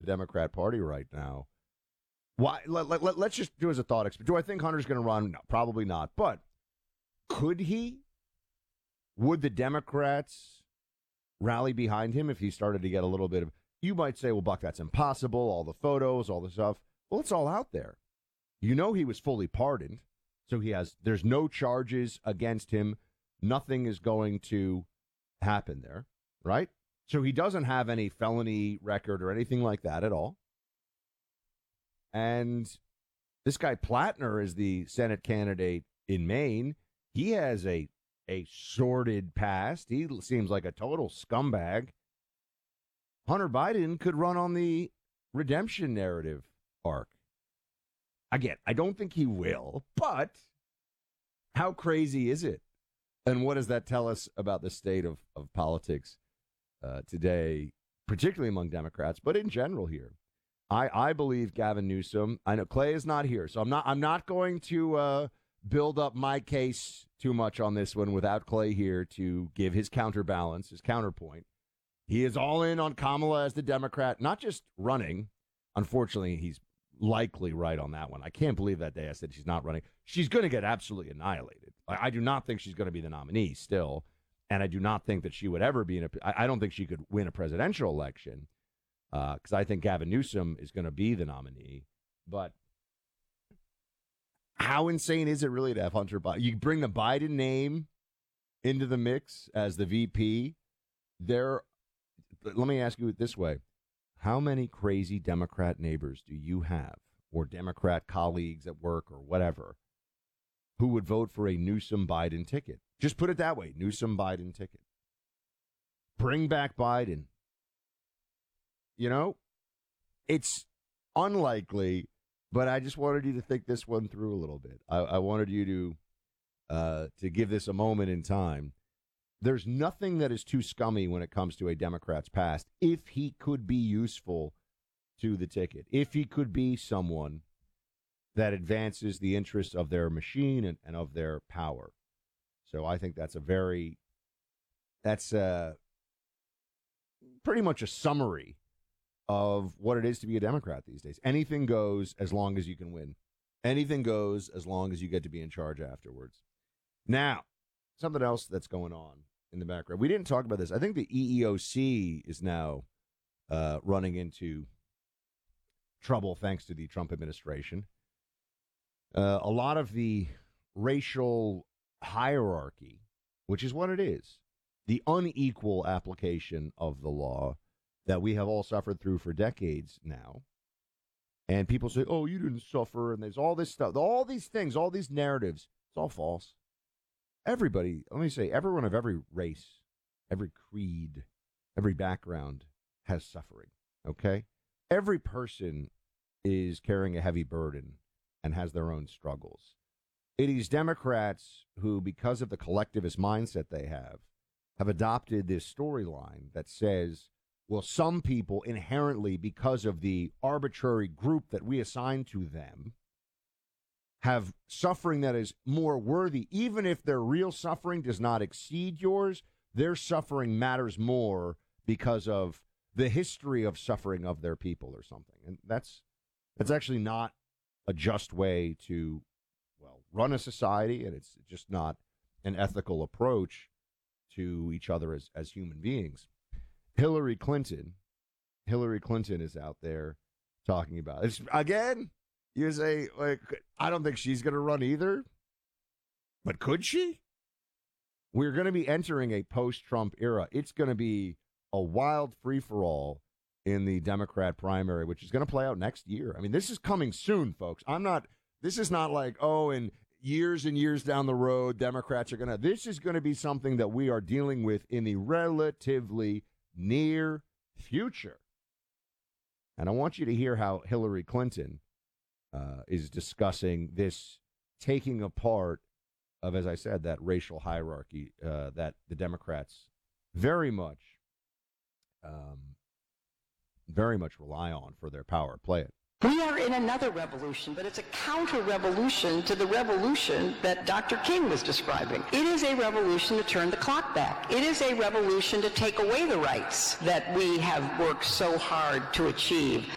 Democrat Party right now. Why? Let's just do as a thought experiment. Do I think Hunter's going to run? No, probably not. But could he? Would the Democrats rally behind him if he started to get a little bit of? You might say, well, Buck, that's impossible. All the photos, all the stuff. Well, it's all out there. You know he was fully pardoned, so there's no charges against him. Nothing is going to happen there, right? So he doesn't have any felony record or anything like that at all. And this guy Plattner is the Senate candidate in Maine. He has a sordid past. He seems like a total scumbag. Hunter Biden could run on the redemption narrative arc. Again, I don't think he will, but how crazy is it? And what does that tell us about the state of politics today, particularly among Democrats, but in general here? I believe Gavin Newsom. I know Clay is not here, so I'm not going to build up my case too much on this one without Clay here to give his counterbalance, his counterpoint. He is all in on Kamala as the Democrat, not just running. Unfortunately, he's likely right on that one. I can't believe that day I said she's not running. She's going to get absolutely annihilated. I do not think she's going to be the nominee still, and I do not think that she would ever be I don't think she could win a presidential election because I think Gavin Newsom is going to be the nominee. But how insane is it really to have Hunter Biden? You bring the Biden name into the mix as the VP. Let me ask you it this way. How many crazy Democrat neighbors do you have, or Democrat colleagues at work or whatever, who would vote for a Newsom-Biden ticket? Just put it that way, Newsom-Biden ticket. Bring back Biden. You know, it's unlikely, but I just wanted you to think this one through a little bit. I wanted you to give this a moment in time. There's nothing that is too scummy when it comes to a Democrat's past if he could be useful to the ticket, if he could be someone that advances the interests of their machine and of their power. So I think that's pretty much a summary of what it is to be a Democrat these days. Anything goes as long as you can win. Anything goes as long as you get to be in charge afterwards. Now, something else that's going on in the background. We didn't talk about this. I think the EEOC is now running into trouble thanks to the Trump administration. A lot of the racial hierarchy, which is what it is, the unequal application of the law that we have all suffered through for decades now. And people say, oh, you didn't suffer, and there's all this stuff, all these things, all these narratives. It's all false. Everybody, let me say, everyone of every race, every creed, every background has suffering, okay? Every person is carrying a heavy burden and has their own struggles. It is Democrats who, because of the collectivist mindset they have adopted this storyline that says, well, some people inherently, because of the arbitrary group that we assign to them, have suffering that is more worthy. Even if their real suffering does not exceed yours, their suffering matters more because of the history of suffering of their people or something. And that's actually not a just way to, well, run a society, and it's just not an ethical approach to each other as human beings. Hillary Clinton is out there talking about it. Again, you say, like, I don't think she's going to run either, but could she? We're going to be entering a post-Trump era. It's going to be a wild free-for-all in the Democrat primary, which is going to play out next year. I mean, this is coming soon, folks. This is not like, oh, in years and years down the road, Democrats are going to, this is going to be something that we are dealing with in the relatively near future. And I want you to hear how Hillary Clinton is discussing this taking apart of, as I said, that racial hierarchy that the Democrats very much rely on for their power. Play it. We are in another revolution, but it's a counter-revolution to the revolution that Dr. King was describing. It is a revolution to turn the clock back. It is a revolution to take away the rights that we have worked so hard to achieve.